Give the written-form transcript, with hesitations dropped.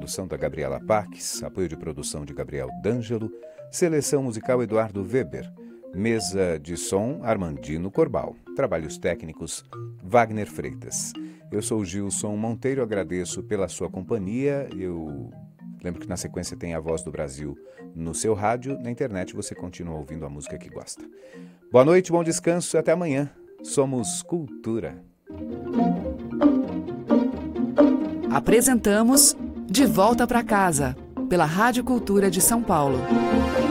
produção da Gabriela Paques, apoio de produção de Gabriel D'Angelo, seleção musical Eduardo Weber, mesa de som Armandino Corbal, trabalhos técnicos Wagner Freitas. Eu sou o Gilson Monteiro, agradeço pela sua companhia. Eu lembro que na sequência tem a Voz do Brasil no seu rádio. Na internet você continua ouvindo a música que gosta. Boa noite, bom descanso e até amanhã. Somos Cultura. Apresentamos De Volta para Casa, pela Rádio Cultura de São Paulo.